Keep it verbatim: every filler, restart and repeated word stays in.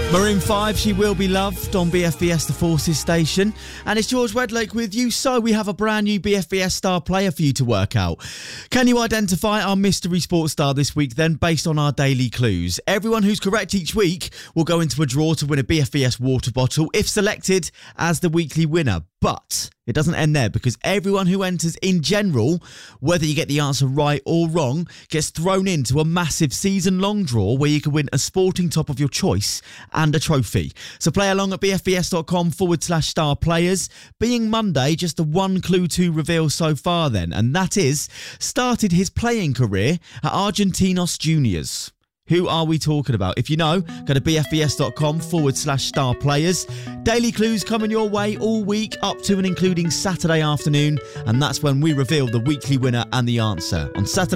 Maroon five, She Will Be Loved on B F B S The Forces station. And it's George Wedlake with you. So we have a brand new B F B S star player for you to work out. Can you identify our mystery sports star this week then, based on our daily clues? Everyone who's correct each week will go into a draw to win a B F B S water bottle if selected as the weekly winner. But it doesn't end there, because everyone who enters in general, whether you get the answer right or wrong, gets thrown into a massive season-long draw where you can win a sporting top of your choice and a trophy. So play along at bfbs.com forward slash star players. Being Monday, just the one clue to reveal so far then, and that is, started his playing career at Argentinos Juniors. Who are we talking about? If you know, go to bfbs.com forward slash star players. Daily clues coming your way all week, up to and including Saturday afternoon, and that's when we reveal the weekly winner and the answer on Saturday